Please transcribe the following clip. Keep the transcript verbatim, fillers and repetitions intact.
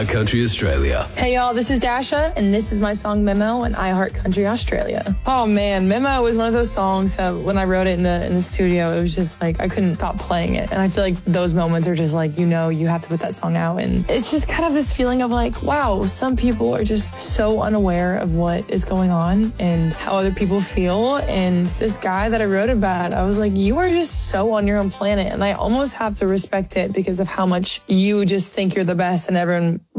iHeart Country Australia. Hey y'all, this is Dasha, and this is my song Memo in iHeart Country Australia. Oh man, Memo was one of those songs that when I wrote it in the in the studio, it was just like I couldn't stop playing it. And I feel like those moments are just like, you know, you have to put that song out. And it's just kind of this feeling of like, wow, some people are just so unaware of what is going on and how other people feel. And this guy that I wrote about, I was like, you are just so on your own planet. And I almost have to respect it because of how much you just think you're the best and everyone